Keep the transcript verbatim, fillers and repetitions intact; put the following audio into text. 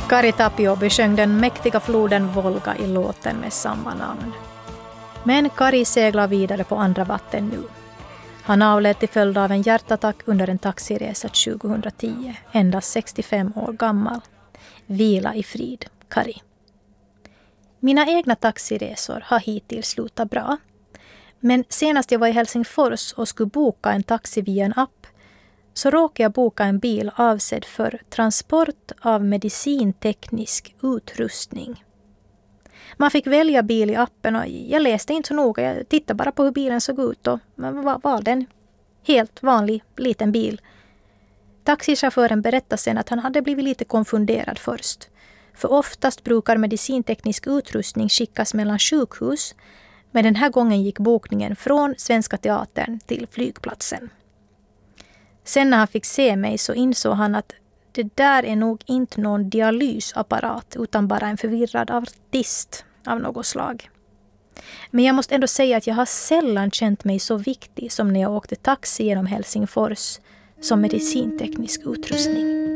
Kari Tapio besjöng den mäktiga floden Volga i låten med samma namn. Men Kari seglar vidare på andra vatten nu. Han avled till följd av en hjärtattack under en taxiresa tjugohundratio, endast sextiofem år gammal. Vila i frid, Kari. Mina egna taxiresor har hittills slutat bra. Men senast jag var i Helsingfors och skulle boka en taxi via en app så råkade jag boka en bil avsedd för transport av medicinteknisk utrustning. Man fick välja bil i appen och jag läste inte så noga. Jag tittade bara på hur bilen såg ut och valde en helt vanlig liten bil. Taxichauffören berättade sen att han hade blivit lite konfunderad först. För oftast brukar medicinteknisk utrustning skickas mellan sjukhus, men den här gången gick bokningen från Svenska Teatern till flygplatsen. Sen när han fick se mig så insåg han att det där är nog inte någon dialysapparat utan bara en förvirrad artist av något slag. Men jag måste ändå säga att jag har sällan känt mig så viktig som när jag åkte taxi genom Helsingfors som medicinteknisk utrustning.